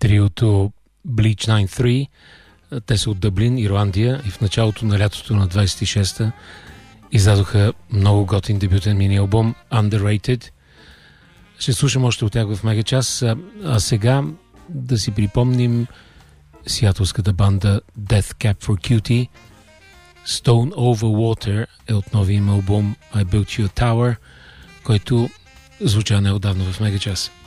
Триото Bleach 93. Те са от Дъблин, Ирландия, и в началото на лятото на 26-та издадоха много готин дебютен мини-албум Underrated. Ще слушам още от тях в Мегачас, а сега да си припомним сиатлската банда Death Cab for Cutie. Stone Over Water е от новия им албум I Built You a Tower, който звуча неотдавна в Мегачас.